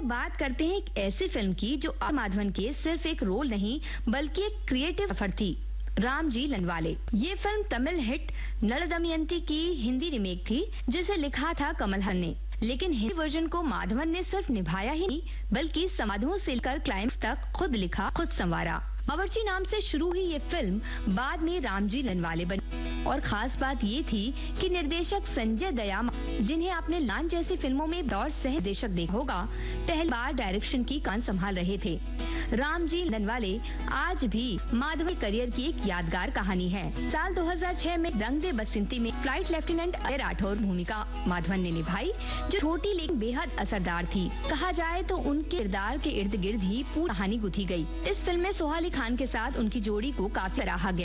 अब बात करते हैं एक ऐसी फिल्म की जो आर माधवन के सिर्फ एक रोल नहीं बल्कि एक क्रिएटिव एफर्ट थी, रामजी लनवाले। ये फिल्म तमिल हिट नल दमयंती की हिंदी रीमेक थी जिसे लिखा था कमल हसन ने, लेकिन हिंदी वर्जन को माधवन ने सिर्फ निभाया ही नहीं बल्कि समाधों से लेकर क्लाइमेक्स तक खुद लिखा खुद संवारा। बावर्ची नाम से शुरू हुई ये फिल्म बाद में रामजी लनवाले बनी और खास बात ये थी कि निर्देशक संजय दया, जिन्हें आपने लान जैसी फिल्मों में बतौर सह निर्देशक देखा होगा, पहली बार डायरेक्शन की कान संभाल रहे थे। रामजी लनवाले आज भी माधवन के करियर की एक यादगार कहानी है। साल 2006 में रंग दे बसंती में फ्लाइट लेफ्टिनेंट अजय राठौर भूमिका माधवन ने निभाई, जो छोटी लेकिन बेहद असरदार थी। कहा जाए तो उनके किरदार के इर्द गिर्द ही पूरी कहानी गुथी गई। इस फिल्म में सोहाली खान के साथ उनकी जोड़ी को काफी सराहा गया।